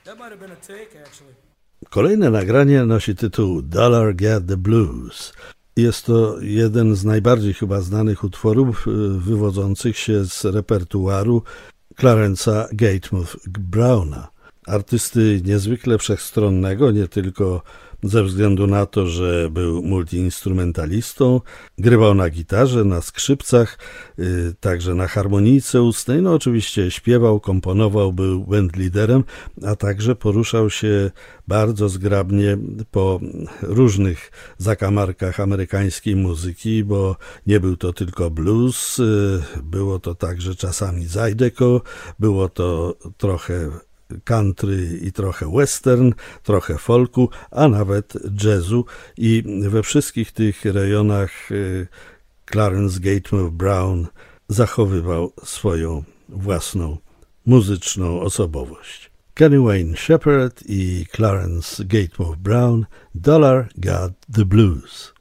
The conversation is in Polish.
Kolejne nagranie nosi tytuł Dollar Get the Blues. Jest to jeden z najbardziej chyba znanych utworów wywodzących się z repertuaru Clarence'a Gatemouth Browna. Artysty niezwykle wszechstronnego, nie tylko ze względu na to, że był multiinstrumentalistą, grywał na gitarze, na skrzypcach, także na harmonijce ustnej, no oczywiście śpiewał, komponował, był bandliderem, a także poruszał się bardzo zgrabnie po różnych zakamarkach amerykańskiej muzyki, bo nie był to tylko blues, było to także czasami zydeco, było to trochę country i trochę western, trochę folku, a nawet jazzu i we wszystkich tych rejonach Clarence Gatemouth Brown zachowywał swoją własną muzyczną osobowość. Kenny Wayne Shepherd i Clarence Gatemouth Brown, Dollar Got the Blues.